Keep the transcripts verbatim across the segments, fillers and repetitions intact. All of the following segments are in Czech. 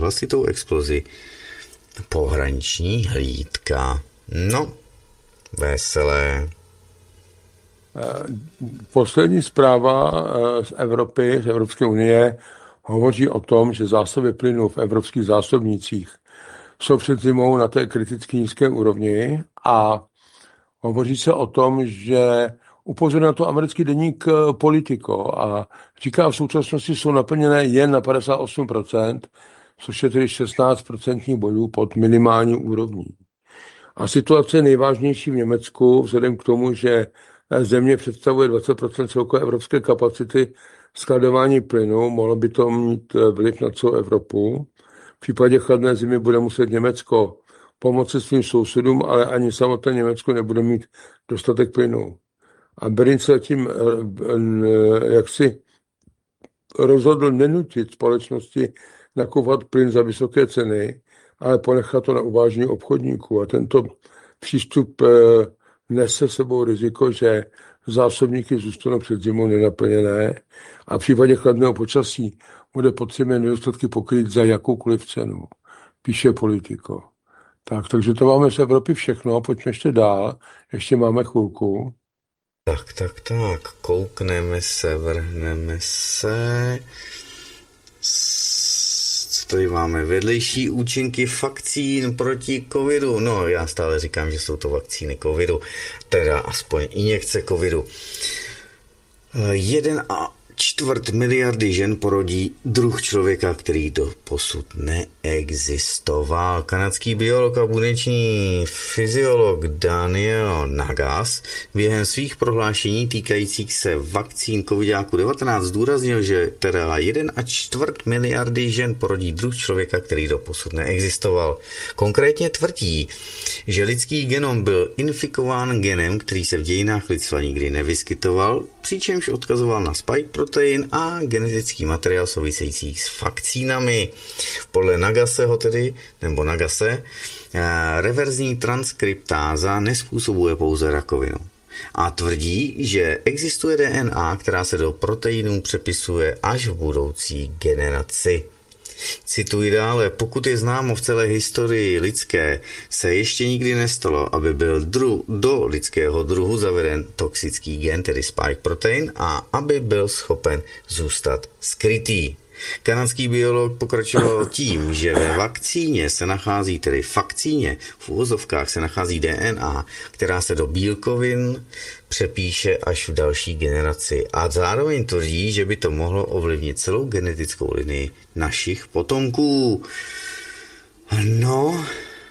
vlastně tou explozi. Pohraniční hlídka. No, veselé. Poslední zpráva z Evropy, z Evropské unie, hovoří o tom, že zásoby plynu v evropských zásobnících jsou před zimou na té kriticky nízké úrovni a hovoří se o tom, že upozorňuje na to americký deník Politico a říká, v současnosti jsou naplněné jen na padesát osm procent, což je tedy šestnáct procentních bodů pod minimální úrovní. A situace je nejvážnější v Německu, vzhledem k tomu, že země představuje dvacet procent celkové evropské kapacity skladování plynu, mohlo by to mít vliv na celou Evropu. V případě chladné zimy bude muset Německo pomoci svým sousedům, ale ani samotné Německo nebude mít dostatek plynu. A Berlín se tím jaksi rozhodl nenutit společnosti nakupovat plyn za vysoké ceny, ale ponechat to na uvážení obchodníků. A tento přístup nese sebou riziko, že zásobníky zůstanou před zimou nenaplněné a v případě chladného počasí bude potřebné nedostatky pokrýt za jakoukoliv cenu, píše Politico. Tak, takže to máme z Evropy všechno, pojďme ještě dál, ještě máme chvilku. Tak, tak, tak, koukneme se, vrhneme se. Co tady máme? Vedlejší účinky vakcín proti covidu. No, já stále říkám, že jsou to vakcíny covidu, teda aspoň injekce covidu. Jeden a čtvrt miliardy žen porodí druh člověka, který do posud neexistoval. Kanadský biolog a buněční fyziolog Daniel Nagas během svých prohlášení týkajících se vakcín covidáku devatenáct zdůraznil, že teda jeden a čtvrt miliardy žen porodí druh člověka, který do posud neexistoval. Konkrétně tvrdí, že lidský genom byl infikován genem, který se v dějinách lidstva nikdy nevyskytoval, přičemž odkazoval na spike protein a genetický materiál související s vakcínami. Podle Nagaseho tedy, nebo Nagase, reverzní transkriptáza nespůsobuje pouze rakovinu. A tvrdí, že existuje D N A, která se do proteinů přepisuje až v budoucí generaci. Cituji dále, pokud je známo v celé historii lidské, se ještě nikdy nestalo, aby byl dru, do lidského druhu zaveden toxický gen, tedy spike protein, a aby byl schopen zůstat skrytý. Kanadský biolog pokračoval tím, že ve vakcíně se nachází, tedy v vakcíně, v uvozovkách se nachází D N A, která se do bílkovin přepíše až v další generaci. A zároveň tvrdí, že by to mohlo ovlivnit celou genetickou linii našich potomků. No...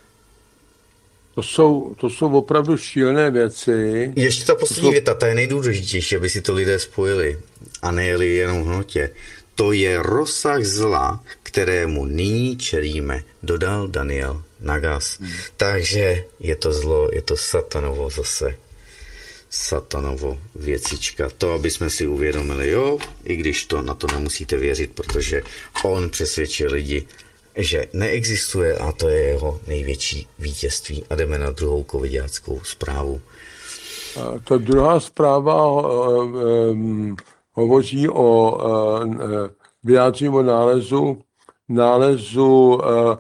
To jsou, to jsou opravdu šílené věci. Ještě ta poslední jsou... věta, ta je nejdůležitější, aby si to lidé spojili a nejeli jenom v hnotě. To je rozsah zla, kterému nyní čelíme, dodal Daniel Nagas. Hmm. Takže je to zlo, je to satanovo zase. Satanovo věcička. To, aby jsme si uvědomili, jo, i když to na to nemusíte věřit, protože on přesvědčil lidi, že neexistuje a to je jeho největší vítězství. A jdeme na druhou covidáckou zprávu. Ta druhá zpráva um, hovoří o uh, vyjádření o nálezu, nálezu uh, uh,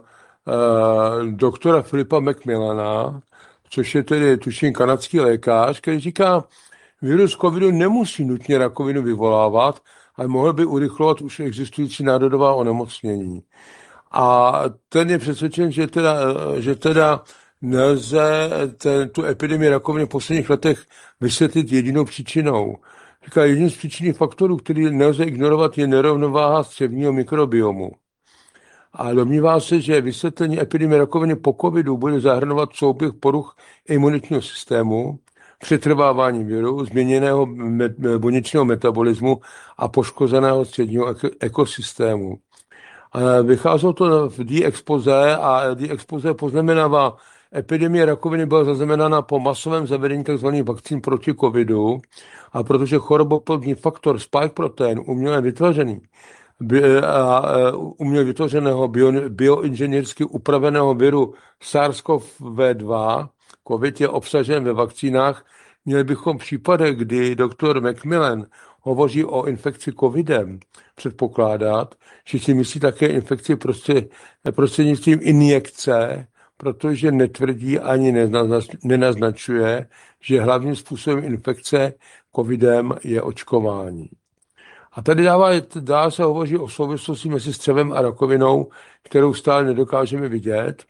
doktora Filipa McMillana, což je tedy tuším kanadský lékař, který říká, virus covidu nemusí nutně rakovinu vyvolávat, ale mohl by urychlovat už existující nádorová onemocnění. A ten je přesvědčen, že teda, že teda nelze ten, tu epidemii rakoviny v posledních letech vysvětlit jedinou příčinou. Říká, jedním z příčinných faktorů, který nelze ignorovat, je nerovnováha střevního mikrobiomu. A domnívá se, že vysvětlení epidemie rakoviny po covidu bude zahrnovat souběh poruch imunitního systému, přetrvávání viru, změněného me- buněčného metabolismu a poškozeného středního ek- ekosystému. A vycházelo to v D-expoze a D-expoze poznamenává, epidemie rakoviny byla zaznamenána po masovém zavedení tzv. Vakcín proti covidu a protože choroboplodní faktor spike protein uměle vytvořený, a uměle vytvořeného bio, bioinženýrsky upraveného viru SARS-CoV dva, COVID je obsažen ve vakcínách, měli bychom v případech, kdy doktor McMillan hovoří o infekci covidem, předpokládat, že si myslí také infekci prostřed, prostřednictvím injekce, protože netvrdí ani nenaznačuje, že hlavním způsobem infekce covidem je očkování. A tady dává, dá se hovoří o souvislosti mezi střevem a rakovinou, kterou stále nedokážeme vidět.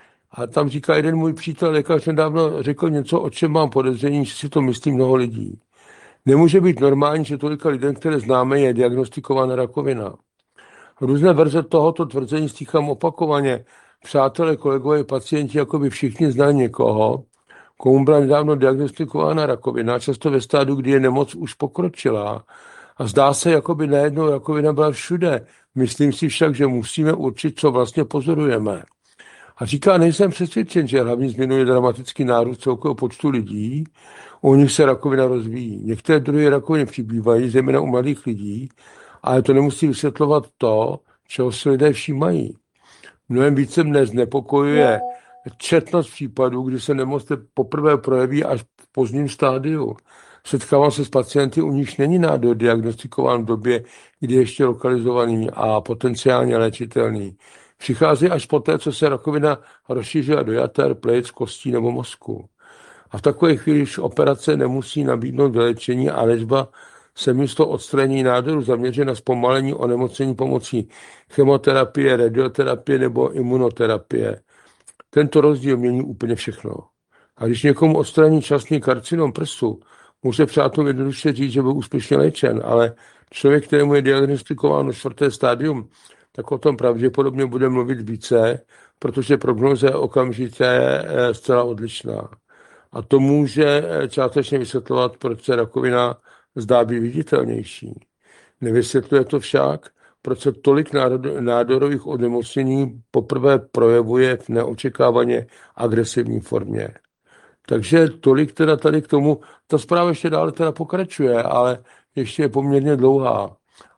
A tam říká jeden můj přítel, lékař nedávno řekl něco, o čem mám podezření, že si to myslí mnoho lidí. Nemůže být normální, že tolika lidem, které známe, je diagnostikována rakovina. Různé verze tohoto tvrzení stýchám opakovaně. Přátelé, kolegové, pacienti, jako by všichni znali někoho, komu byla nedávno diagnostikována rakovina, často ve stádiu, kdy je nemoc už pokročilá. A zdá se, jako by najednou rakovina byla všude. Myslím si však, že musíme určit, co vlastně pozorujeme. A říká, nejsem přesvědčen, že hlavní změnou je dramatický nárůst celkového počtu lidí, u nich se rakovina rozvíjí. Některé druhy rakoviny přibývají, zejména u mladých lidí, ale to nemusí vysvětlovat to, čeho si lidé všímají. Mnohem více mne znepokojuje četnost případů, kdy se nemoc poprvé projeví až v pozdním stádiu. Setkávám se s pacienty, u nichž není nádor diagnostikován v době, kdy je ještě lokalizovaný a potenciálně léčitelný. Přichází až poté, co se rakovina rozšířila do jater, plic, kostí nebo mozku. A v takové chvíli už operace nemusí nabídnout vyléčení a léčba se místo odstranění nádoru zaměří na zpomalení onemocnění pomocí chemoterapie, radioterapie nebo imunoterapie. Tento rozdíl mění úplně všechno. A když někomu odstraní časný karcinom prsu, může přátelům jednoduše říct, že byl úspěšně léčen, ale člověk, kterému je diagnostikováno čtvrté stádium, tak o tom pravděpodobně bude mluvit více, protože prognóza je okamžitě zcela odlišná. A to může částečně vysvětlovat, proč se rakovina zdá být viditelnější. Nevysvětluje to však, proč se tolik nádorových onemocnění poprvé projevuje v neočekávaně agresivní formě. Takže tolik teda tady k tomu. Ta zpráva ještě dále teda pokračuje, ale ještě je poměrně dlouhá.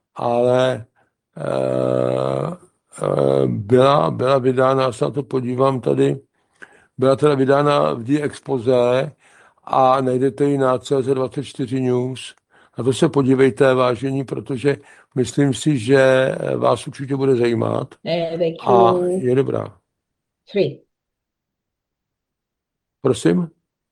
Ale e, e, byla, byla vydána, já se na to podívám tady, byla teda vydána v The Exposé a najdete ji na C Z dvacet čtyři News. Na to se podívejte, vážení, protože myslím si, že vás určitě bude zajímat. A je dobrá. Three. Prosím?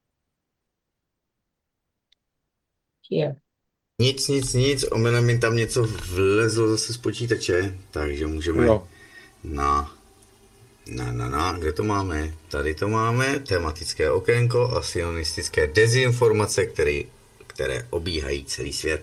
Here. Nic, nic, nic, omylem mi tam něco vlezlo zase z počítače, takže můžeme No. na, na, na, na, kde to máme? Tady to máme, tematické okénko a sionistické dezinformace, které, které obíhají celý svět.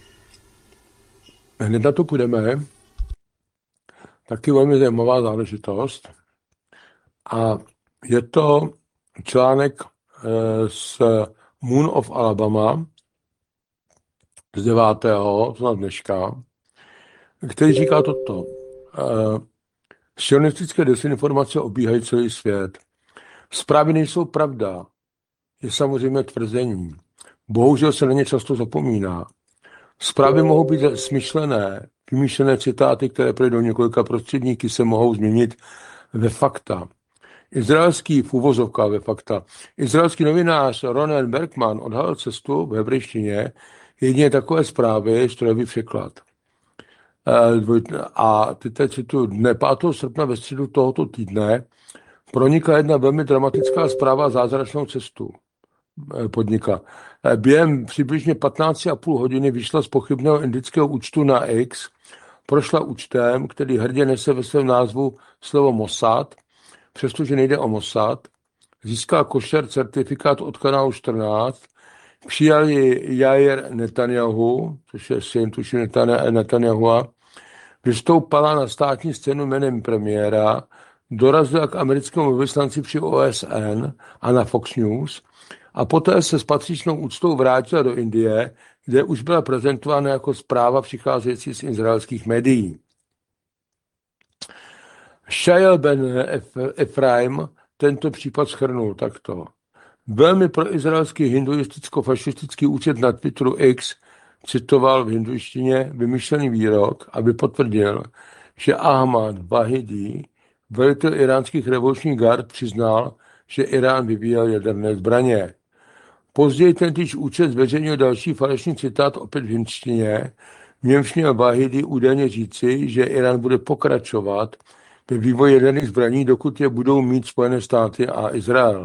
Hned na to půjdeme. Taky velmi zajímavá záležitost. A je to článek z Moon of Alabama z devátého to na dneška, který říká toto. Sionistické dezinformace obíhají celý svět. Zprávy nejsou pravda. Je samozřejmě tvrzení. Bohužel se na ně často zapomíná. Zprávy mohou být smyšlené, vymýšlené citáty, které projdou několika prostředníky, se mohou změnit ve fakta. Izraelský, v uvozovkách ve fakta, izraelský novinář Ronen Bergman odhalil cestu v hebrejštině jedině takové zprávy, strojový překlad. A teď cituju, dne pátého srpna ve středu tohoto týdne pronikla jedna velmi dramatická zpráva zázračnou cestu podnika. Během přibližně patnáct a půl hodiny vyšla z pochybného indického účtu na X, prošla účtem, který hrdě nese ve svém názvu slovo Mossad, přestože nejde o Mossad, získal košer certifikát od kanálu čtrnáct, přijal ji Jair Netanyahu, což je syn tuším Netanyahua, vystoupala na státní scénu jménem premiéra, dorazila k americkému vyslanci při O S N a na Fox News a poté se s patřičnou úctou vrátila do Indie, kde už byla prezentována jako zpráva přicházející z izraelských médií. Shael Ben Ephraim tento případ shrnul takto. Velmi proizraelský hinduisticko-fašistický účet na Twitteru X citoval v hinduištině vymyšlený výrok, aby potvrdil, že Ahmad Vahidi, velitel iránských revolučních gard, přiznal, že Irán vyvíjel jaderné zbraně. Později tentýž účet zveřejnil další falešný citát opět v hindštině, v němž měl Vahidi údajně říci, že Irán bude pokračovat ve vývoji jaderných zbraní, dokud je budou mít Spojené státy a Izrael.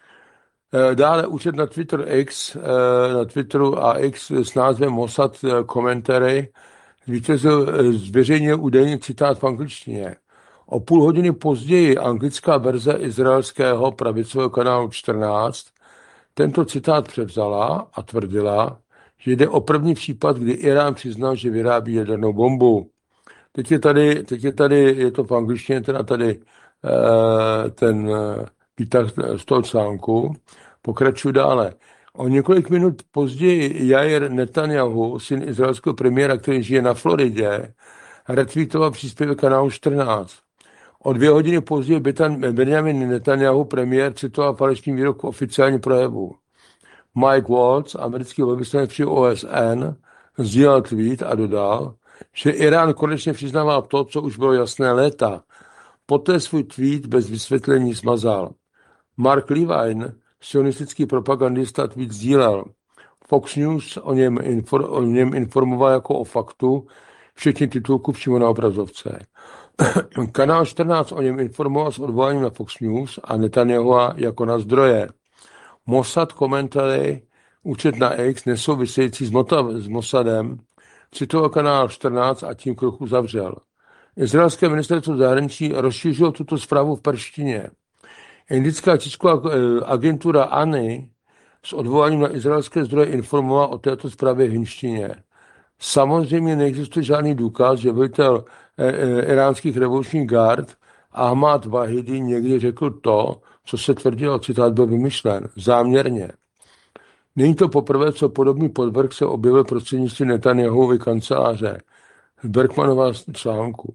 Dále účet na Twitter X, na Twitteru a X s názvem Mossad Commentary zvítězil, zveřejnil údajný citát v angličtině. O půl hodiny později anglická verze izraelského pravicového kanálu čtrnáct tento citát převzala a tvrdila, že jde o první případ, kdy Irán přiznal, že vyrábí jadernou bombu. Teď je tady, teď je tady, je to v angličtině, teda tady eh, ten výtah z toho článku. Pokračuju dále. O několik minut později Jair Netanyahu, syn izraelského premiéra, který žije na Floridě, retweetoval příspěvek kanálu čtrnáct. O dvě hodiny později Benjamin Netanyahu, premiér, citoval falešný výrok oficiální projevu. Mike Waltz, americký velvyslanec při O S N, sdílel tweet a dodal, že Irán konečně přiznává to, co už bylo jasné léta. Poté svůj tweet bez vysvětlení smazal. Mark Levine, sionistický propagandista, tweet sdílel. Fox News o něm, infor, o něm informoval jako o faktu, včetně titulku přímo na obrazovce. Kanál čtrnáct o něm informoval s odvoláním na Fox News a Netanyahu jako na zdroje. Mossad Commentary, účet na X, nesouvisející s, s Mossadem, citoval kanál čtrnáct a tím kroku zavřel. Izraelské ministerstvo zahraničí rozšířilo tuto zprávu v perštině. Indická tisková agentura A N I s odvoláním na izraelské zdroje informovala o této zprávě v hindštině. Samozřejmě neexistuje žádný důkaz, že velitel iránských revolučních gard Ahmad Vahidi někdy řekl to, co se tvrdilo, citát byl vymyšlen, záměrně. Není to poprvé, co podobný podvrh se objevil prostřednictvím Netanyahuovy kanceláře z Bergmanova článku.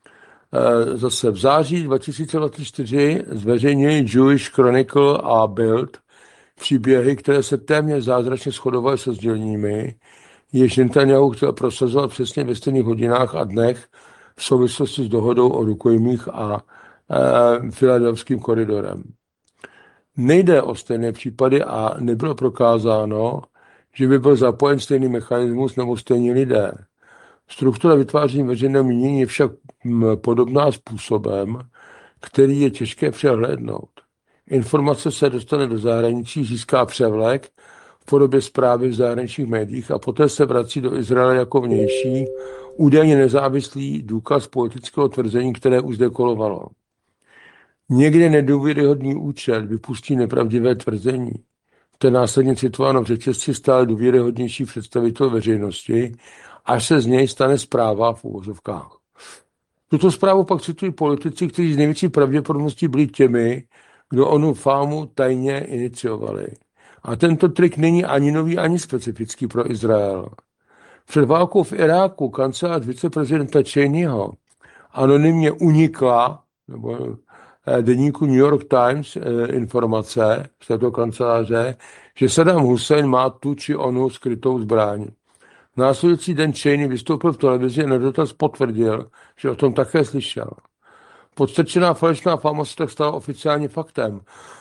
Zase v září dva tisíce dvacet čtyři zveřejnili Jewish Chronicle a Bild příběhy, které se téměř zázračně shodovaly se sděleními, jež Netanyahu chtěl prosazovat přesně ve stejných hodinách a dnech v souvislosti s dohodou o rukojmích a e, filadelfským koridorem. Nejde o stejné případy a nebylo prokázáno, že by byl zapojen stejný mechanismus nebo stejní lidé. Struktura vytváření veřejného mínění je však podobná způsobem, který je těžké přehlédnout. Informace se dostane do zahraničí, získá převlek v podobě zprávy v zahraničních médiích a poté se vrací do Izraele jako vnější, údajně nezávislý důkaz politického tvrzení, které už zde kolovalo. Někde nedůvěryhodný účet vypustí nepravdivé tvrzení. To je následně citováno v řetězci stále důvěryhodnější představitel veřejnosti, až se z něj stane zpráva v uvozovkách. Tuto zprávu pak citují politici, kteří z největší pravděpodobností byli těmi, kdo onu fámu tajně iniciovali. A tento trik není ani nový, ani specifický pro Izrael. Před válkou v Iráku kancelář viceprezidenta Cheneyho anonymně unikla, nebo deníku New York Times informace z této kanceláře, že Saddam Hussein má tu či onu skrytou zbraň. Následující den Cheney vystoupil v televizi a na dotaz potvrdil, že o tom také slyšel. Podstrčená falešná fáma se tak stala oficiálně faktem.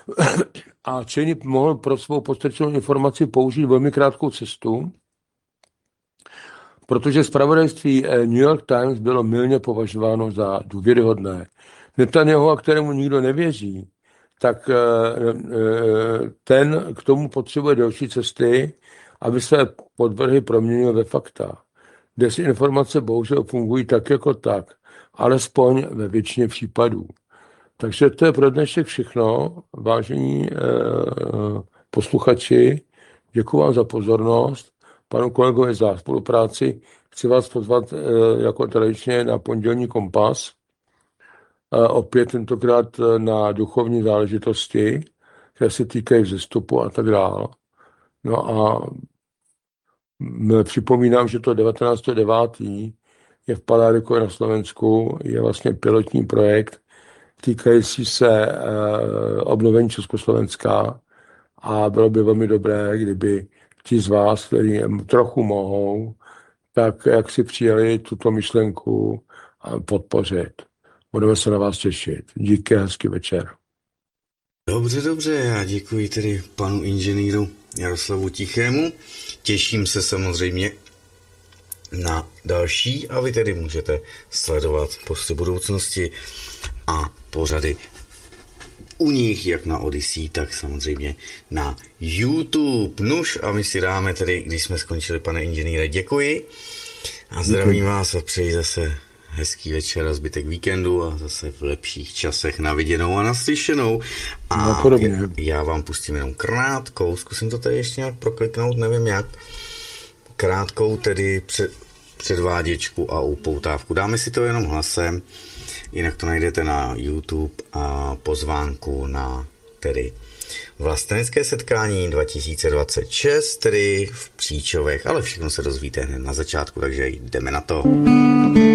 A Cheney mohl pro svou podstrčenou informaci použít velmi krátkou cestu, protože zpravodajství New York Times bylo mylně považováno za důvěryhodné. Netanyahu, kterému nikdo nevěří, tak ten k tomu potřebuje další cesty, aby své podvrhy proměnil ve fakta. Desinformace bohužel fungují tak jako tak, alespoň ve většině případů. Takže to je pro dnešek všechno, vážení eh, posluchači. Děkuji vám za pozornost. Panu kolegovi za spolupráci. Chci vás pozvat eh, jako tradičně na pondělní kompas. Eh, opět tentokrát na duchovní záležitosti, které se týkají vzestupu a tak dále. No a připomínám, že to devatenáctého devátého je v Paládiku na Slovensku, je vlastně pilotní projekt týkající se e, obnovení Československa a bylo by velmi dobré, kdyby ti z vás, kteří trochu mohou, tak jak si přijeli tuto myšlenku podpořit. Budeme se na vás těšit. Díky, hezký večer. Dobře, dobře, já děkuji tedy panu inženýru Jaroslavu Tichému. Těším se samozřejmě na další a vy tedy můžete sledovat postup budoucnosti a pořady u nich, jak na Odyssey, tak samozřejmě na YouTube. Nuž a my si dáme tedy, když jsme skončili, pane inženýre, děkuji a zdravím vás a přeji zase hezký večer a zbytek víkendu a zase v lepších časech na viděnou a naslyšenou. A No, podobně. já vám pustím jenom krátkou, zkusím to tady ještě nějak prokliknout, nevím jak, krátkou tedy před, předváděčku a upoutávku. Dáme si to jenom hlasem, jinak to najdete na YouTube a pozvánku na tedy vlastenecké setkání dva tisíce dvacet šest, tedy v Příčovech, ale všechno se dozvíte hned na začátku, takže jdeme na to.